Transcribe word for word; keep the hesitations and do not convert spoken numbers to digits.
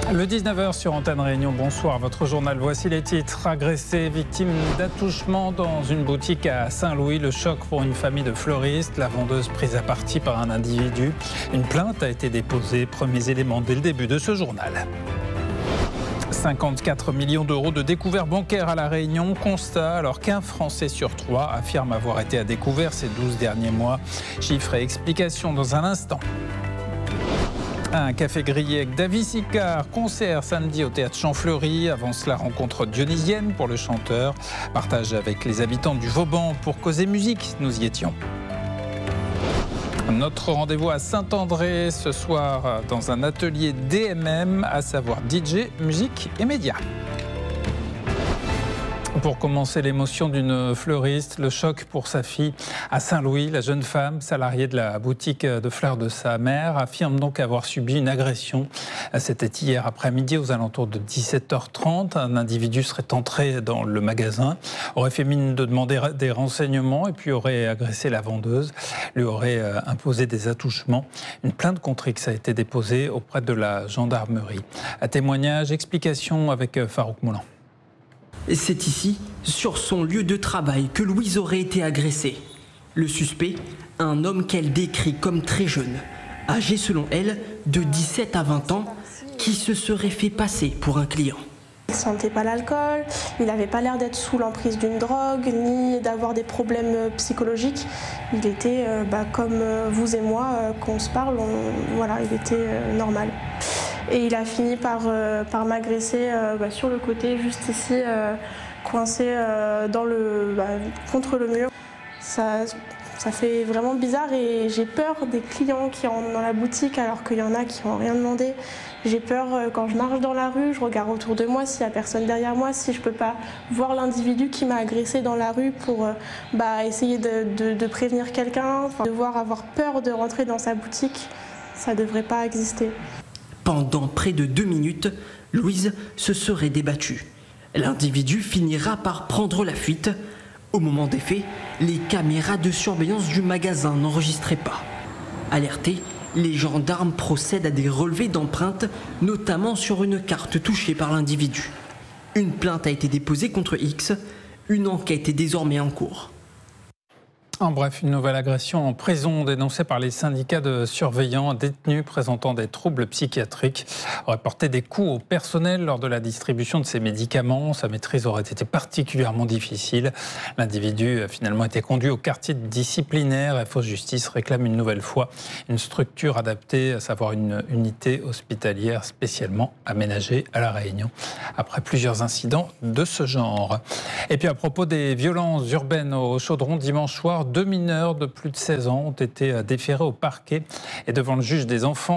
Le dix-neuf heures sur Antenne Réunion, bonsoir, votre journal, voici les titres. Agressé, victime d'attouchement dans une boutique à Saint-Louis, le choc pour une famille de fleuristes, la vendeuse prise à partie par un individu. Une plainte a été déposée, premiers éléments dès le début de ce journal. cinquante-quatre millions d'euros de découvert bancaire à La Réunion, constat alors qu'un Français sur trois affirme avoir été à découvert ces douze derniers mois. Chiffres et explications dans un instant. Un café grillé avec David Sicard, concert samedi au Théâtre Champfleury. Avant cela, rencontre dionysienne pour le chanteur. Partage avec les habitants du Vauban pour causer musique, nous y étions. Notre rendez-vous à Saint-André ce soir dans un atelier D M M, à savoir D J, musique et médias. Pour commencer, l'émotion d'une fleuriste, le choc pour sa fille à Saint-Louis. La jeune femme, salariée de la boutique de fleurs de sa mère, affirme donc avoir subi une agression. C'était hier après-midi aux alentours de dix-sept heures trente. Un individu serait entré dans le magasin, aurait fait mine de demander des renseignements et puis aurait agressé la vendeuse, lui aurait imposé des attouchements. Une plainte contre X a été déposée auprès de la gendarmerie. À témoignage, explication avec Farouk Moulin. C'est ici, sur son lieu de travail, que Louise aurait été agressée. Le suspect, un homme qu'elle décrit comme très jeune, âgé selon elle de dix-sept à vingt ans, qui se serait fait passer pour un client. Il ne sentait pas l'alcool, il n'avait pas l'air d'être sous l'emprise d'une drogue, ni d'avoir des problèmes psychologiques. Il était euh, bah, comme vous et moi, euh, qu'on se parle, on, voilà, il était euh, normal. Et il a fini par, euh, par m'agresser euh, bah, sur le côté, juste ici, euh, coincé euh, dans le, bah, contre le mur. Ça, ça fait vraiment bizarre et j'ai peur des clients qui rentrent dans la boutique alors qu'il y en a qui n'ont rien demandé. J'ai peur euh, quand je marche dans la rue, je regarde autour de moi s'il n'y a personne derrière moi, si je ne peux pas voir l'individu qui m'a agressé dans la rue pour euh, bah, essayer de, de, de prévenir quelqu'un. Enfin, devoir avoir peur de rentrer dans sa boutique, ça ne devrait pas exister. Pendant près de deux minutes, Louise se serait débattue. L'individu finira par prendre la fuite. Au moment des faits, les caméras de surveillance du magasin n'enregistraient pas. Alertés, les gendarmes procèdent à des relevés d'empreintes, notamment sur une carte touchée par l'individu. Une plainte a été déposée contre X. Une enquête est désormais en cours. En bref, une nouvelle agression en prison dénoncée par les syndicats de surveillants. Un détenu présentant des troubles psychiatriques aurait porté des coups au personnel lors de la distribution de ses médicaments. Sa maîtrise aurait été particulièrement difficile. L'individu a finalement été conduit au quartier disciplinaire. F O Justice réclame une nouvelle fois une structure adaptée, à savoir une unité hospitalière spécialement aménagée à La Réunion, après plusieurs incidents de ce genre. Et puis à propos des violences urbaines au Chaudron, dimanche soir, deux mineurs de plus de seize ans ont été déférés au parquet et devant le juge des enfants.